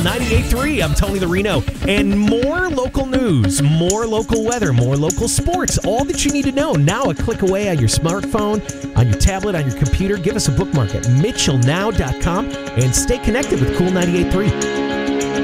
98.3. I'm Tony the Reno. And more local news, more local weather, more local sports. All that you need to know. Now a click away on your smartphone, on your tablet, on your computer. Give us a bookmark at mitchellnow.com and stay connected with Cool 98.3.